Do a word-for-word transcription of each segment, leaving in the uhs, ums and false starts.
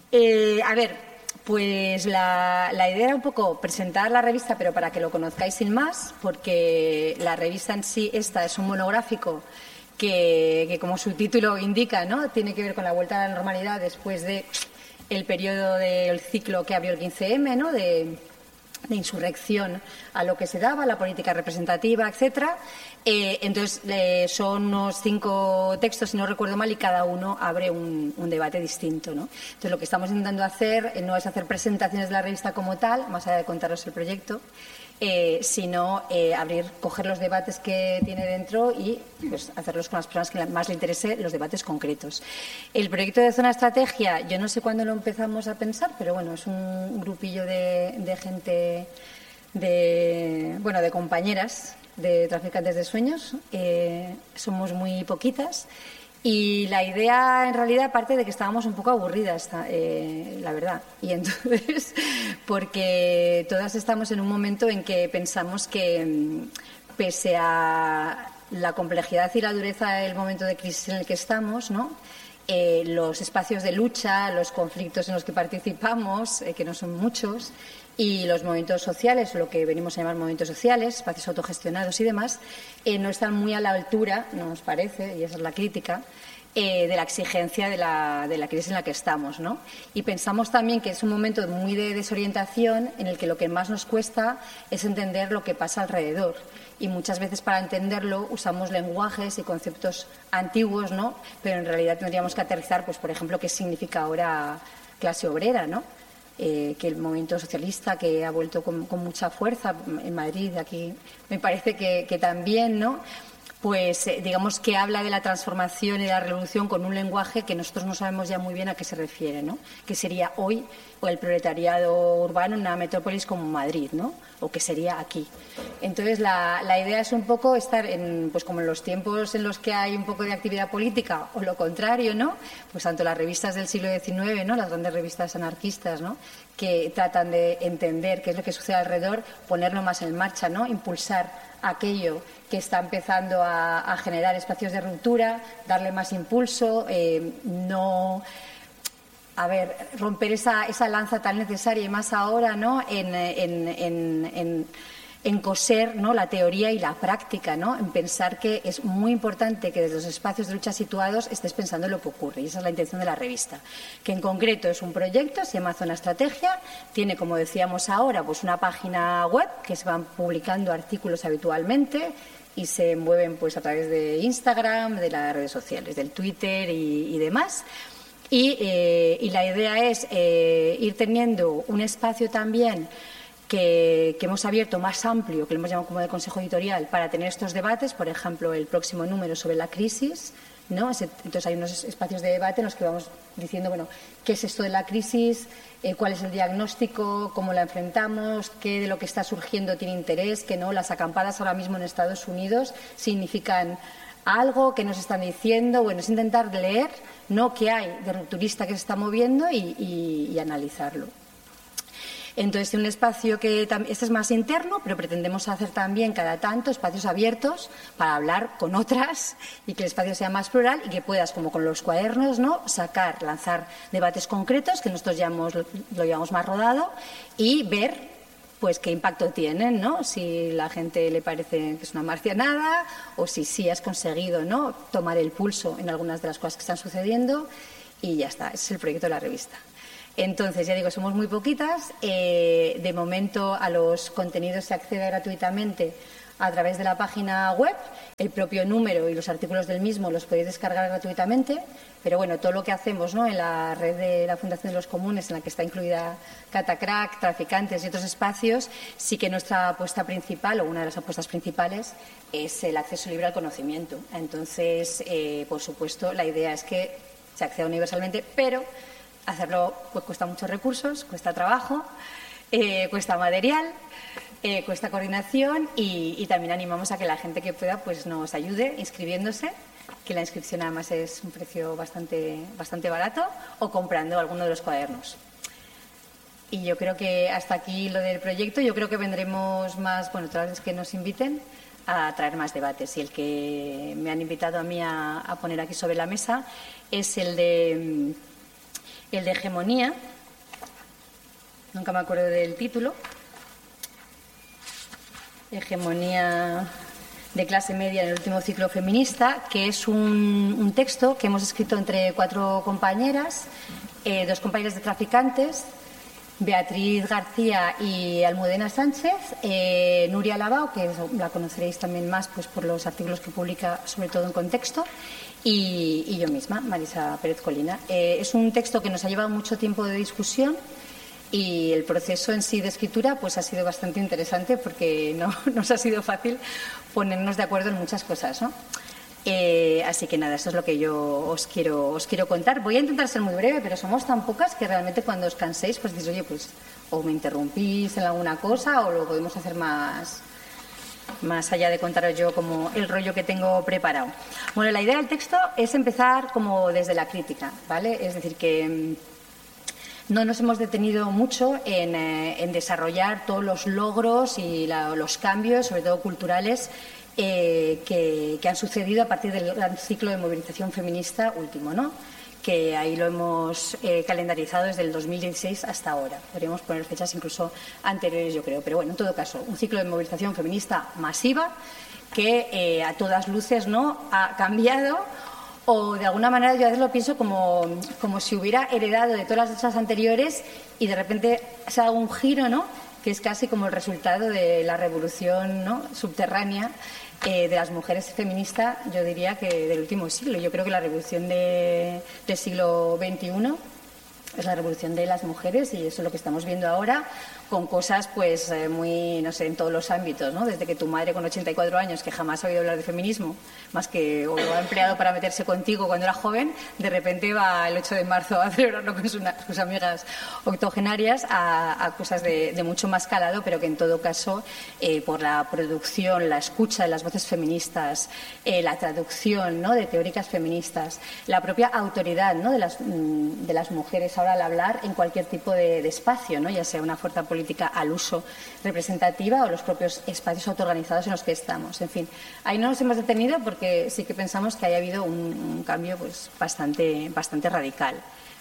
Eh, a ver, pues la, la idea era un poco presentar la revista, pero para que lo conozcáis sin más, porque la revista en sí, esta es un monográfico que, que como su título indica, ¿no?, tiene que ver con la vuelta a la normalidad después de el periodo del ciclo que abrió el quince eme, ¿no?, de, de insurrección a lo que se daba, la política representativa, etcétera. Eh, entonces, eh, son unos cinco textos, si no recuerdo mal, y cada uno abre un, un debate distinto, ¿no? Entonces, lo que estamos intentando hacer eh, no es hacer presentaciones de la revista como tal, más allá de contaros el proyecto, eh, sino eh, abrir, coger los debates que tiene dentro y pues, hacerlos con las personas que más le interese, los debates concretos. El proyecto de Zona Estrategia, yo no sé cuándo lo empezamos a pensar, pero bueno, es un grupillo de, de gente, de, bueno, de compañeras de traficantes de sueños. Eh, somos muy poquitas y la idea en realidad parte de que estábamos un poco aburridas, eh, la verdad, y entonces porque todas estamos en un momento en que pensamos que pese a la complejidad y la dureza del momento de crisis en el que estamos, ¿no?, Eh, los espacios de lucha, los conflictos en los que participamos, eh, que no son muchos, y los movimientos sociales, lo que venimos a llamar movimientos sociales, espacios autogestionados y demás, eh, no están muy a la altura, nos parece, y esa es la crítica, eh, de la exigencia de la, de la crisis en la que estamos, ¿no? Y pensamos también que es un momento muy de desorientación en el que lo que más nos cuesta es entender lo que pasa alrededor. Y muchas veces para entenderlo usamos lenguajes y conceptos antiguos, ¿no?, pero en realidad tendríamos que aterrizar, pues, por ejemplo, qué significa ahora clase obrera, ¿no?, eh, que el movimiento socialista que ha vuelto con, con mucha fuerza en Madrid, aquí me parece que, que también, ¿no?, pues eh, digamos que habla de la transformación y de la revolución con un lenguaje que nosotros no sabemos ya muy bien a qué se refiere, ¿no?, que sería hoy o el proletariado urbano en una metrópolis como Madrid, ¿no?, o que sería aquí. Entonces, la, la idea es un poco estar en, pues como en los tiempos en los que hay un poco de actividad política, o lo contrario, ¿no?, pues tanto las revistas del siglo diecinueve, ¿no?, las grandes revistas anarquistas, ¿no?, que tratan de entender qué es lo que sucede alrededor, ponerlo más en marcha, ¿no?, impulsar aquello que está empezando a, a generar espacios de ruptura, darle más impulso, eh, no... A ver, romper esa, esa lanza tan necesaria y más ahora, ¿no?, en, en, en, en, en coser, ¿no?, la teoría y la práctica, ¿no?, en pensar que es muy importante que desde los espacios de lucha situados estés pensando en lo que ocurre, y esa es la intención de la revista, que en concreto es un proyecto, se llama Zona Estrategia, tiene, como decíamos ahora, pues una página web que se van publicando artículos habitualmente y se mueven pues a través de Instagram, de las redes sociales, del Twitter y, y demás. Y, eh, y la idea es eh, ir teniendo un espacio también que, que hemos abierto más amplio, que lo hemos llamado como de consejo editorial, para tener estos debates, por ejemplo, el próximo número sobre la crisis, ¿no? Entonces hay unos espacios de debate en los que vamos diciendo, bueno, ¿qué es esto de la crisis? Eh, ¿Cuál es el diagnóstico? ¿Cómo la enfrentamos? ¿Qué de lo que está surgiendo tiene interés? ¿Qué no? Las acampadas ahora mismo en Estados Unidos significan algo que nos están diciendo. Bueno, es intentar leer, ¿no?, qué hay de rupturista que se está moviendo y, y, y analizarlo. Entonces, un espacio que este es más interno, pero pretendemos hacer también cada tanto espacios abiertos para hablar con otras y que el espacio sea más plural y que puedas, como con los cuadernos, ¿no?, sacar, lanzar debates concretos que nosotros ya hemos, lo llevamos más rodado y ver pues qué impacto tienen, ¿no? Si la gente le parece que es una marcianada o si sí has conseguido, ¿no?, tomar el pulso en algunas de las cosas que están sucediendo, y ya está. Ese es el proyecto de la revista. Entonces, ya digo, somos muy poquitas. Eh, de momento a los contenidos se accede gratuitamente a través de la página web. El propio número y los artículos del mismo los podéis descargar gratuitamente, pero bueno, todo lo que hacemos, ¿no?, en la red de la Fundación de los Comunes, en la que está incluida Catacrack, Traficantes y otros espacios, sí que nuestra apuesta principal, o una de las apuestas principales, es el acceso libre al conocimiento. Entonces, eh, por supuesto, la idea es que se acceda universalmente, pero hacerlo pues cuesta muchos recursos, cuesta trabajo, eh, cuesta material, eh, cuesta coordinación y, y también animamos a que la gente que pueda pues nos ayude inscribiéndose, que la inscripción además es un precio bastante, bastante barato, o comprando alguno de los cuadernos. Y yo creo que hasta aquí lo del proyecto. Yo creo que vendremos más, bueno, todas las veces que nos inviten, a traer más debates. Y el que me han invitado a mí a, a poner aquí sobre la mesa es el de el de hegemonía, nunca me acuerdo del título, hegemonía de clase media en el último ciclo feminista, que es un, un texto que hemos escrito entre cuatro compañeras, eh, dos compañeras de traficantes, Beatriz García y Almudena Sánchez, eh, Nuria Labao, que la conoceréis también más pues, por los artículos que publica, sobre todo en Contexto, y, y yo misma, Marisa Pérez Colina. Eh, es un texto que nos ha llevado mucho tiempo de discusión y el proceso en sí de escritura pues, ha sido bastante interesante porque no nos ha sido fácil ponernos de acuerdo en muchas cosas, ¿no? Eh, así que nada, eso es lo que yo os quiero, os quiero contar. Voy a intentar ser muy breve, pero somos tan pocas que realmente cuando os canséis, pues dices, oye, pues o me interrumpís en alguna cosa o lo podemos hacer más, más allá de contaros yo como el rollo que tengo preparado. Bueno, la idea del texto es empezar como desde la crítica, ¿vale? Es decir, que no nos hemos detenido mucho en, eh, en desarrollar todos los logros y la, los cambios, sobre todo culturales, Eh, que, que han sucedido a partir del gran ciclo de movilización feminista último, ¿no? Que ahí lo hemos eh, calendarizado desde el dos mil dieciséis hasta ahora. Podríamos poner fechas incluso anteriores, yo creo. Pero bueno, en todo caso, un ciclo de movilización feminista masiva que eh, a todas luces no ha cambiado o de alguna manera yo a veces lo pienso como, como si hubiera heredado de todas las luchas anteriores y de repente se ha dado un giro, ¿no? Que es casi como el resultado de la revolución, ¿no? subterránea eh, de las mujeres feministas, yo diría que del último siglo. Yo creo que la revolución de, del siglo veintiuno es la revolución de las mujeres y eso es lo que estamos viendo ahora con cosas pues eh, muy, no sé, en todos los ámbitos, ¿no? Desde que tu madre con ochenta y cuatro años, que jamás ha oído hablar de feminismo, más que o lo ha empleado para meterse contigo cuando era joven, de repente va el ocho de marzo a celebrarlo con sus, sus amigas octogenarias a, a cosas de, de mucho más calado, pero que en todo caso, eh, por la producción, la escucha de las voces feministas, eh, la traducción, ¿no? de teóricas feministas, la propia autoridad, ¿no? de, las, de las mujeres ahora al hablar en cualquier tipo de, de espacio, ¿no? ya sea una fuerza política al uso representativa o los propios espacios autoorganizados en los que estamos. En fin, ahí no nos hemos detenido porque sí que pensamos que haya habido un, un cambio pues, bastante, bastante radical.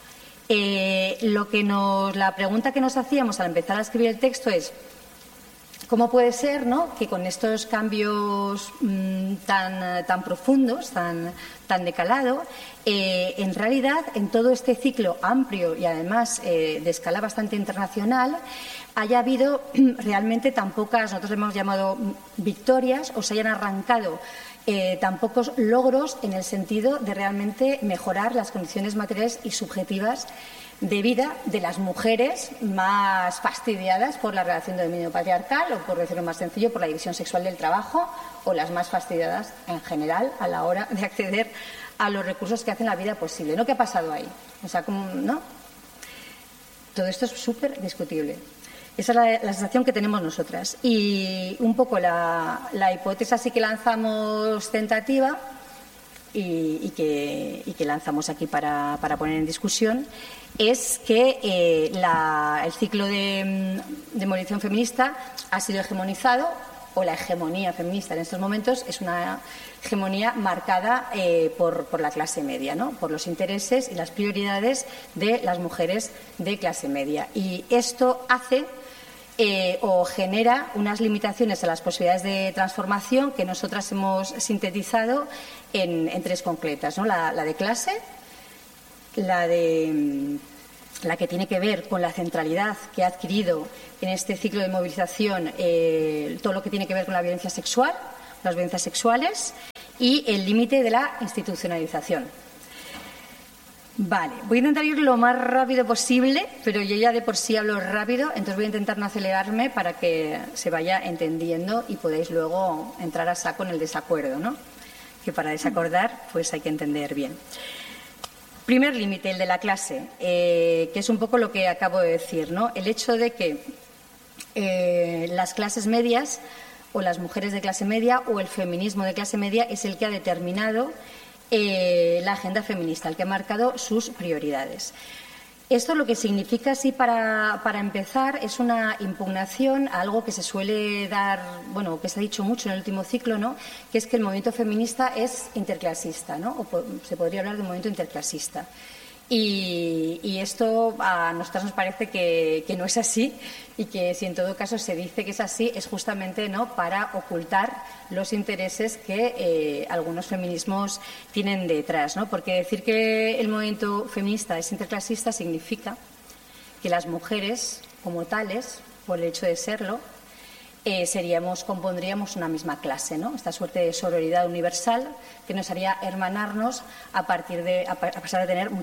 Eh, lo que nos, la pregunta que nos hacíamos al empezar a escribir el texto es ¿cómo puede ser, ¿no? que con estos cambios mmm, tan, tan profundos, tan, tan de calado, eh, en realidad en todo este ciclo amplio y además eh, de escala bastante internacional haya habido realmente tan pocas, nosotros le hemos llamado victorias, o se hayan arrancado eh, tan pocos logros en el sentido de realmente mejorar las condiciones materiales y subjetivas de vida de las mujeres más fastidiadas por la relación de dominio patriarcal o, por decirlo más sencillo, por la división sexual del trabajo o las más fastidiadas en general a la hora de acceder a los recursos que hacen la vida posible. ¿No? ¿Qué ha pasado ahí? O sea, ¿no? Todo esto es súper discutible. Esa es la, la sensación que tenemos nosotras. Y un poco la, la hipótesis así que lanzamos tentativa y, y, que, y que lanzamos aquí para, para poner en discusión es que eh, la, el ciclo de, de movilización feminista ha sido hegemonizado, o la hegemonía feminista en estos momentos es una hegemonía marcada eh, por, por la clase media, ¿no? por los intereses y las prioridades de las mujeres de clase media. Y esto hace eh, o genera unas limitaciones a las posibilidades de transformación que nosotras hemos sintetizado en, en tres concretas, ¿no? la, la de clase, la de la que tiene que ver con la centralidad que ha adquirido en este ciclo de movilización eh, todo lo que tiene que ver con la violencia sexual, las violencias sexuales y el límite de la institucionalización. Vale, voy a intentar ir lo más rápido posible, pero yo ya de por sí hablo rápido, entonces voy a intentar no acelerarme para que se vaya entendiendo y podáis luego entrar a saco en el desacuerdo, ¿no? Que para desacordar pues hay que entender bien. Primer límite, el de la clase, eh, que es un poco lo que acabo de decir, ¿no? El hecho de que eh, las clases medias o las mujeres de clase media o el feminismo de clase media es el que ha determinado eh, la agenda feminista, el que ha marcado sus prioridades. Esto lo que significa, sí, para, para empezar, es una impugnación a algo que se suele dar, bueno, que se ha dicho mucho en el último ciclo, ¿no? Que es que el movimiento feminista es interclasista, ¿no? O po- se podría hablar de un movimiento interclasista. Y, y esto a nosotros nos parece que, que no es así, y que si en todo caso se dice que es así es justamente, ¿no?, para ocultar los intereses que eh, algunos feminismos tienen detrás, ¿no? Porque decir que el movimiento feminista es interclasista significa que las mujeres como tales, por el hecho de serlo, Eh, seríamos, compondríamos una misma clase, ¿no? Esta suerte de sororidad universal que nos haría hermanarnos a partir de, a, a pesar de tener